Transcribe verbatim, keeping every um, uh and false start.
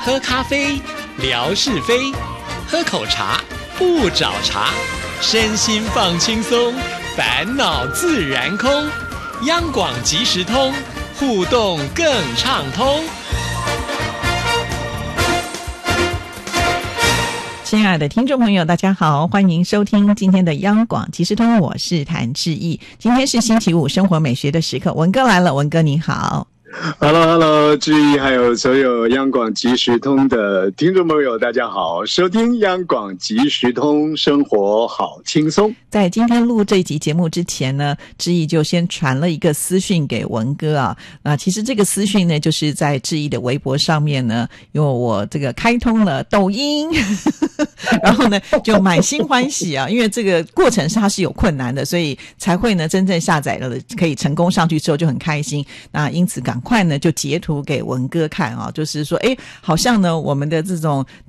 喝咖啡，聊是非；喝口茶，不找茬。身心放轻松，烦恼自然空。央广即时通，互动更畅通。 亲爱的听众朋友，大家好，欢迎收听今天的央广即时通，我是谭志毅。今天是星期五，生活美学的时刻，文哥来了，文哥你好。 Hello Hello， 志毅还有所有央广即时通的听众朋友，大家好，收听央广即时通，生活好轻松。 在今天录这一集节目之前呢，志毅就先传了一个私讯给文哥啊。那其实这个私讯呢，就是在志毅的微博上面呢，因为我这个开通了抖音，然后呢就满心欢喜啊，因为这个过程是它是有困难的，所以才会呢真正下载了，可以成功上去之后就很开心。那因此赶快呢就截图给文哥看啊，就是说诶好像呢我们的这种